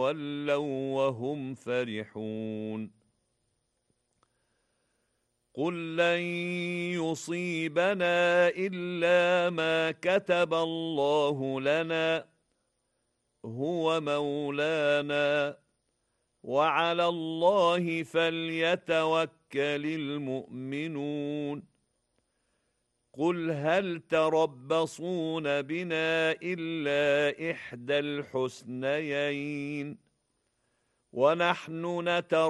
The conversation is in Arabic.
ولوا وهم فرحون قل لن يصيبنا إلا ما كتب الله لنا هو مولانا وعلى الله فليتوكل المؤمنون قل هل تربصون بنا إلا إحدى الحسنيين ونحن نتربص